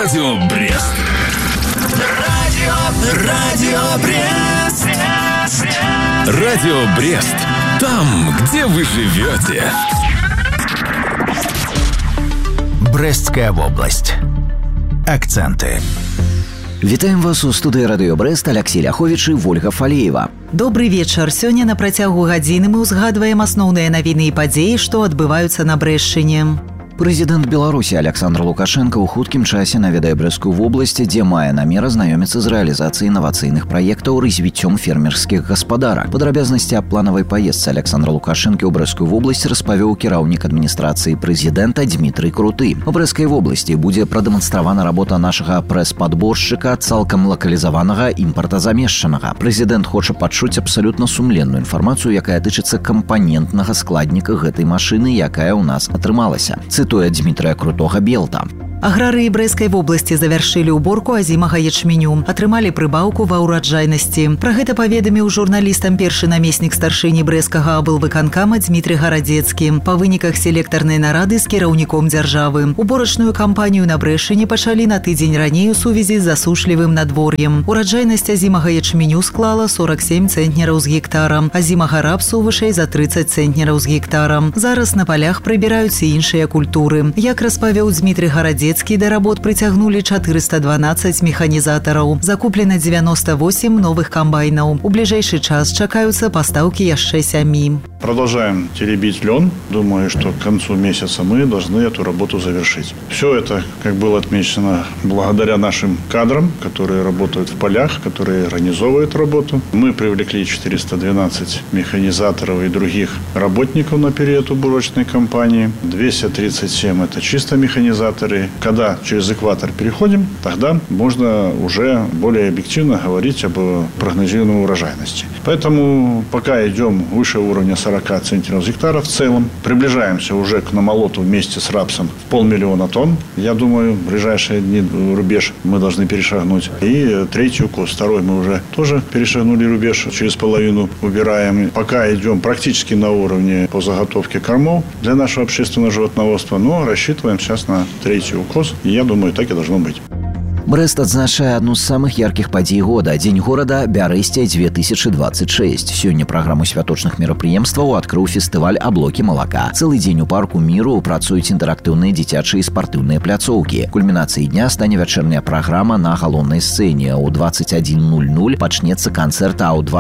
Радио Брест. Радио Брест. Радио Брест. Там, где вы живете. Брестская область. Акценты. Вітаем вас у студыі Радыё Брэст, Алексей Ляховіч і Вольга Фалеева. Добрый вечар. Сёння на працягу гадзіны мы ўзгадваем асноўныя навіны і падзеі, што адбываюцца на Брэстчыне. Прэзідэнт Беларусі Александр Лукашенко ў хуткім часе наведае Брэсцкую вобласць, дзе мае намер азнаёміцца з рэалізацыяй інавацыйных праектаў развіццём фермерскіх гаспадарак. Падрабязнасці аб планавай паездцы Александра Лукашэнкі ў Брэсцкую вобласць распавёў кіраўнік адміністрацыі прэзідэнта Дмітрый Круты. У Брэсцкай вобласці будзе прадэманстравана работа нашага прэс-падборшчыка, цалкам лакалізаванага імпартазамешчанага. Прэзідэнт хоча пачуць абсалютна сумленную інфармацыю, якая тычыцца кампанентнага складніка гэтай машыны, якая ў нас атрымалася. Цитуя Дмитрия Крутога Белта. Аграрыі Брэсцкай вобласці завяршылі ўборку азімага ячменю, атрымалі прыбаўку ва ўраджайнасці. Пра гэта паведаміў журналістам першы намеснік старшыні брэсцкага аблвыканкама Дмітрый Гарадзецкі па выніках селектарнай нарады з кіраўніком дзяржавы. Уборачную кампанію на Брэсчыне пачалі на тыдзень раней у сувязі з засушлівым надвор'ем. Ураджайнасць азімага ячменю склала 47 цэнтнераў з гектара, азімага рапсу вышэй за 30 цэнтнераў з гектара. Зараз на палях прыбіраюцца іншыя культуры. Як распавёў Дмітрый Гарадзецкі, да работ прыцягнулі 412 механізатараў. Закуплена 98 новых комбайнаў. У бліжэйшы час чакаюцца пастаўкі яшчэ 7. Продолжаем теребить лен. Думаю, что к концу месяца мы должны эту работу завершить. Все это, как было отмечено, благодаря нашим кадрам, которые работают в полях, которые организовывают работу. Мы привлекли 412 механизаторов и других работников на период уборочной кампании. 237 – это чисто механизаторы. Когда через экватор переходим, тогда можно уже более объективно говорить об прогнозируемой урожайности. Поэтому пока идем выше уровня 40 центнеров с гектара в целом, приближаемся уже к намолоту вместе с рапсом в 500 000 тонн. Я думаю, в ближайшие дни рубеж мы должны перешагнуть. И третий укос, второй мы уже тоже перешагнули рубеж, через половину убираем. Пока идем практически на уровне по заготовке кормов для нашего общественного животноводства, но рассчитываем сейчас на третий укос. И я думаю, так и должно быть. Брэст адзначае адну з самых яркіх падзей года – Дзень горада Бярэсце 2026. Сёння праграму святочных мерапрыемстваў адкрыў фестываль «Аблокі малака». Цэлы дзень у парку міру працуюць інтэрактыўныя дзіцячыя і спартыўныя пляцоўкі. Кульмінацыяй дня стане вячэрняя праграма на галоўнай сцэне. У 21:00 пачнецца канцэрт, а ў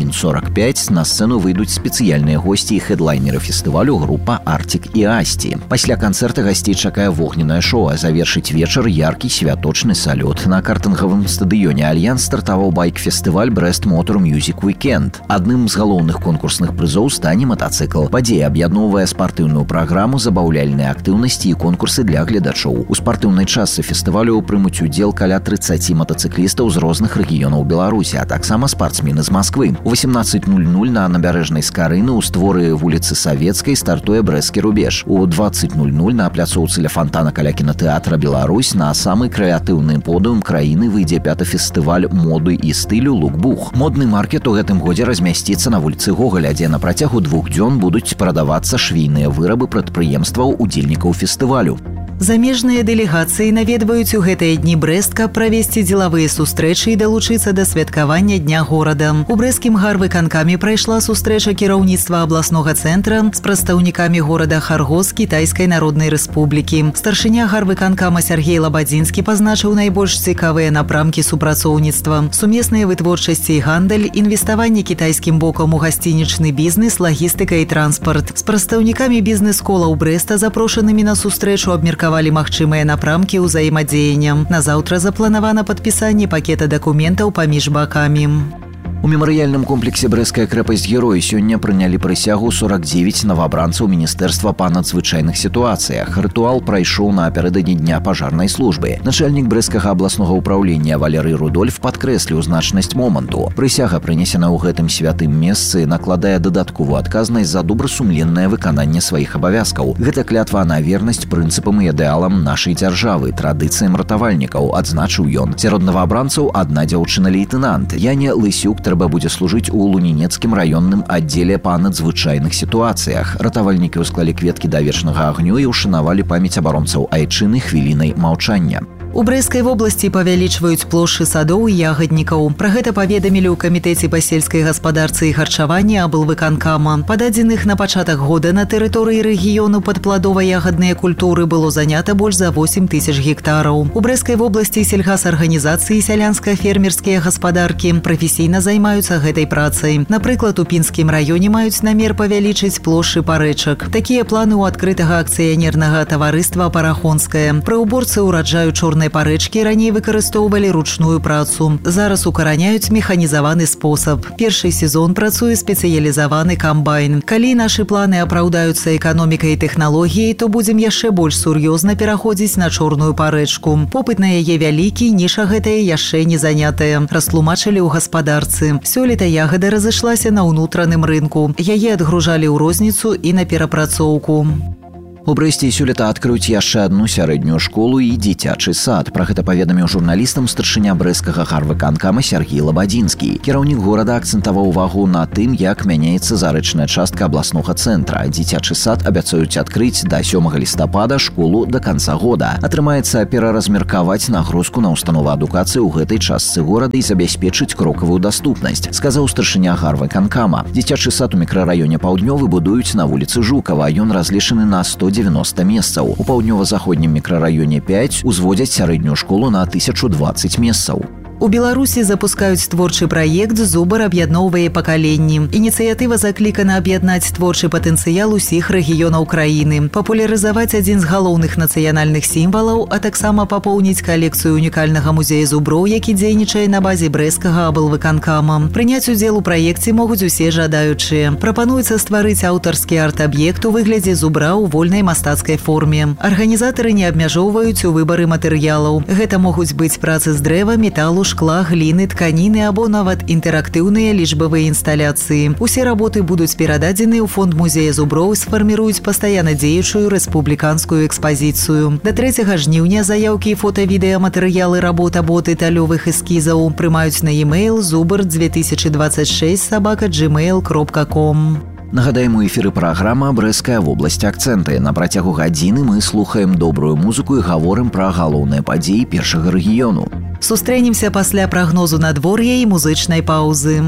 21:45 на сцэну выйдуць спецыяльныя госці і хэдлайнеры фестывалю група «Артик» і «Асти». Пасля канцэрта гасцей чакае вогненнае шоу, а завершыць вечар яркі святочны салют. На картынгавым стадыёне «Альянс» стартаваў байк-фестываль «Брэст Мотор Мьюзік Уікенд». Адным з галоўных конкурсных прызоў стане матацыкл. Падзея аб'ядноўвае спартыўную праграму, забаўляльныя актыўнасці і конкурсы для гледачоў. У спартыўнай частцы фестывалю прымуць удзел каля 30 матацыклістаў з розных рэгіёнаў Беларусі, а таксама спартсмены з Масквы. У 18:00 на набярэжнай Скарыны ў створы вуліцы Савецкай стартуе брэсцкі рубеж. У 20:00 на пляцоўцы ля фантана каля кінатэатра «Беларусь» на самы крэатыўны подыум краіны выйдзе 5-й фестываль моды і стылю «Лукбух». Модны маркет у гэтым годзе размясціцца на вуліцы Гоголя, дзе на працягу 2 дзён будуць прадавацца швейныя вырабы прадпрыемстваў удзельнікаў фестывалю. Замежныя дэлегацыі наведваюць у гэтыя дні Брэст, каб правесці дзелавыя сустрэчы і далучыцца да святкавання Дня горада. У брэсцкім гарвыканкаме прайшла сустрэча кіраўніцтва абласнога цэнтра з прадстаўнікамі горада Харгос Кітайскай Народнай Рэспублікі. Старшыня гарвыканкама Сергей Лабадзінскі пазначыў найбольш цікавыя напрамкі супрацоўніцтва: сумесныя вытворчасці і гандаль, інвеставанне кітайскім бокам у гасцінічны бізнес, лагістыка і транспарт. З прадстаўнікамі бізнес-колаў Брэста, запрошанымі на сустрэчу, абмеркавалі магчымыя напрамкі ўзаемадзеяння. На заўтра запланавана падпісанне пакета дакументаў паміж бакамі. У мемарыяльным комплексе «Брэсцкая крэпасць-герой» сёння прынялі прысягу 49 новабранцаў Міністэрства па надзвычайных сітуацыях. Рытуал прайшоў напярэдадні дня пажарнай службы. Начальнік брэсцкага абласнога ўпраўлення Валерый Рудольф падкрэсліў значнасць моманту. Прысяга, прынесена ў гэтым святым месцы, накладае дадатковую адказнасць за добрасумленнае выкананне сваіх абавязкаў. Гэта клятва на вернасць прынцыпам і ідэалам нашай дзяржавы, традыцыям ратавальнікаў, адзначыў ён. Сярод новабранцаў адна дзяўчына-лейтэнант Яне Лысюк трэба будзе служыць у Лунінецкім раённым аддзеле па надзвычайных сітуацыях. Ратавальнікі ўсклалі кветкі да вечнага агню і ўшанавалі памяць абаронцаў айчыны хвілінай маўчання. У Брэскай вобласці павялічваюць плошчы садоў і ягаднікаў. Пра гэта паведамілі ў камітэце па сельскай гаспадарцы і харчаванні аблвыканкама. Па дадзеных на пачатак года на тэрыторыі рэгіёну пад пладова-ягадныя культуры было занята больш за 8 тысяч гектараў. У Брэскай вобласці сельгасарганізацыі сялянска-фермерскія гаспадаркі прафесійна займаюцца гэтай працай. Напрыклад, у Пінскім раёне маюць намер павялічыць плошчы парэчак. Такія планы ў адкрытага акцыянернага таварыства «Парахонскае». Пры ўборцы ўраджаю чорнай парэчкі раней выкарыстоўвалі ручную працу. Зараз укараняюць механізаваны спосаб. Першы сезон працуе спецыялізаваны камбайн. Калі нашы планы апраўдаюцца эканомікай і тэхналогіяй, то будзем яшчэ больш сур'ёзна пераходзіць на чорную парэчку. Попыт на яе вялікі, ніша гэтая яшчэ не занятая, растлумачылі ў гаспадарцы. Сёлета ягада разышлася на ўнутраным рынку. Яе адгружалі ў розніцу і на перапрацоўку. У Брэсце сёлета адкрыюць яшчэ адну сярэднюю школу і дзіцячы сад. Пра гэта паведаміў журналістам старшыня брэскага гарвыканкама Сергей Лабадзінскі. Кіраўнік горада акцэнтаваў увагу на тым, як мяняецца зарэчная частка абласнога цэнтра. Дзіцячы сад абяцаюць адкрыць да 7 лістапада, школу да канца года. Атрымаецца пераразмеркаваць нагрузку на установу адукацыі ў гэтай частцы горада і забяспечыць крокавую даступнасць, сказаў старшыня гарвыканкама. Дзіцячы сад у мікрараёне Паўднёвы будуюць на вуліцы Жукава. Ён разлічаны на 190 месцаў. У паўднёва-заходнім мікрараёне 5 узводзяць сярэднюю школу на 1020 месцаў. У Беларусі запускаюць творчы праект «Зубар аб'ядноўвае пакаленні». Ініцыятыва заклікана аб'яднаць творчы патэнцыял усіх рэгіёнаў краіны, папулярызаваць адзін з галоўных нацыянальных сімвалаў, а таксама папоўніць калекцыю унікальнага музея зуброў, які дзейнічае на базе брэскага аблвыканкама. Прыняць удзел у праекце могуць усе жадаючыя. Прапануецца стварыць аўтарскі арт-аб'ект у выглядзе зубра ў вольнай мастацкай форме. Арганізатары не абмяжоўваюць у выбары матэрыялаў. Гэта могуць быць працы з дрэва, металу, шкла, гліны, тканіны або нават інтэрактыўныя лічбавыя інсталяцыі. Усе работы будуць перададзены ў фонд музея зуброў і сфарміруюць пастаянна дзеючую рэспубліканскую экспазіцыю. Да 3 жніўня заяўкі і фота-відэаматэрыялы работ або дэталёвых эскізаў прымаюць на e-mail zubar2026@gmail.com. Нагадаем, у эфіры праграма «Брэская вобласць. Акцэнты». На працягу гадзіны мы слухаем добрую музыку і гаворым пра галоўныя падзеі першага рэгіёну. Сустрэнемся пасля прагнозу надвор'я і музычнай паўзы.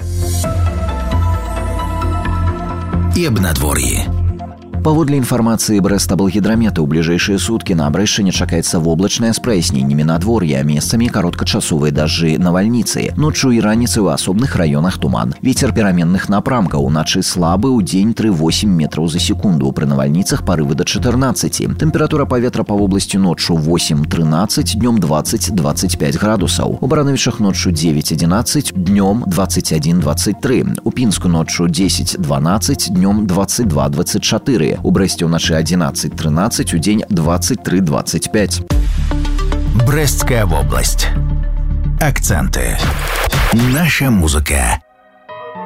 І аб надвор'і. Паводле інфармацыі Брэстаблгідрамета, у бліжэйшыя суткі на Брэшчыне чакаецца воблачнае з праясненнямі надвор'я, месцамі кароткачасовыя дажджы, навальніцы. Ноччу і раніцай у асобных раёнах туман. Вецер пераменных напрамкаў, уначы слабы, удзень 3,8 метраў за секунду. Пры навальніцах парывы да 14. Тэмпература паветра па вобласці ноччу 8-13, днём 20-25 градусаў. У Барановічах ноччу 9-11, днём 21-23. У Пінску ноччу 10-12, днём 22-24. У Брэсце ўначы 11-13, удзень 23-25. Брэсцкая вобласць. Акценты. Наша музыка.